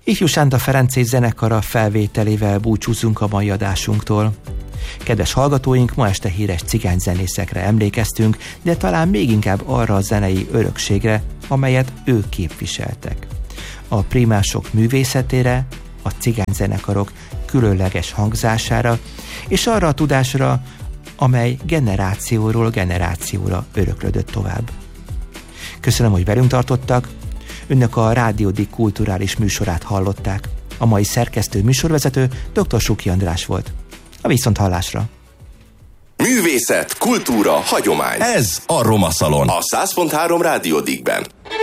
Ifjú Sánta Ferenccé zenekara felvételével búcsúzunk a mai adásunktól. Kedves hallgatóink, ma este híres cigányzenészekre emlékeztünk, de talán még inkább arra a zenei örökségre, amelyet ők képviseltek. A primások művészetére, a cigányzenekarok különleges hangzására, és arra a tudásra, amely generációról generációra öröklődött tovább. Köszönöm, hogy velünk tartottak. Önök a Rádió D kulturális műsorát hallották. A mai szerkesztő műsorvezető dr. Suki András volt. A viszonthallásra. Művészet, kultúra, hagyomány. Ez a Roma Szalon. A 100.3 Rádió D-ben.